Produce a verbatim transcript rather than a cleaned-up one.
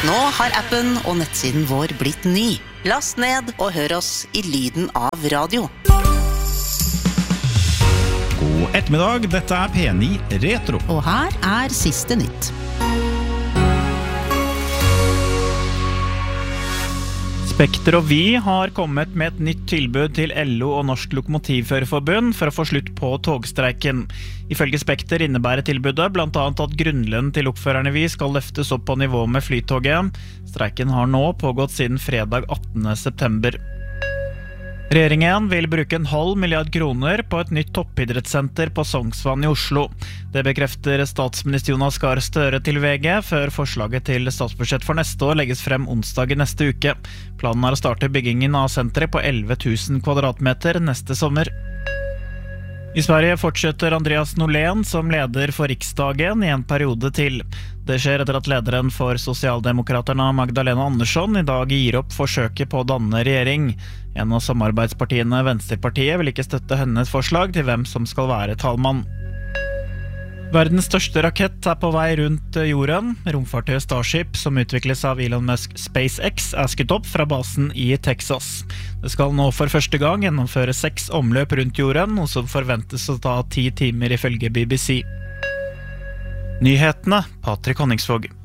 Nå har appen og nettsiden vår blitt ny. Last ned og hør oss i lyden av radio. God ettermiddag, dette er P ni Retro. Og her er siste nytt. Spekter og Vi har kommet med et nytt tilbud til L O og Norsk Lokomotivførerforbund for å få slutt på togstreiken. Ifølge Spekter innebærer tilbudet blant annet at grunnlønnen til lokførerne Vi skal løftes opp på nivå med flytoget. Streiken har nå pågått siden fredag attende september. Regjeringen vil bruke en halv milliard kroner på et nytt toppidrettssenter på Sognsvann i Oslo. Det bekrefter statsminister Jonas Gahr Støre til V G før forslaget til statsbudsjett for neste år legges frem onsdag i neste uke. Planen er å starte byggingen av senteret på elleve tusen kvadratmeter neste sommer. I Sverige fortsetter Andreas Norlén som leder for Riksdagen i en periode til. Det skjer etter at lederen for Sosialdemokraterna Magdalena Andersson i dag gir opp forsøket på å danne regjering. En av samarbeidspartiene, Venstrepartiet, vil ikke støtte hennes forslag til hvem som skal være talmann. Verdens største rakett er på vei rundt jorden. Romfartøyet Starship, som utvikles av Elon Musk SpaceX, er skutt opp fra basen i Texas. Det skal nå for første gang gjennomføre seks omløp rundt jorden, noe som forventes å ta ti timer ifølge B B C. Nyhetene, Patrick Honningsvåg.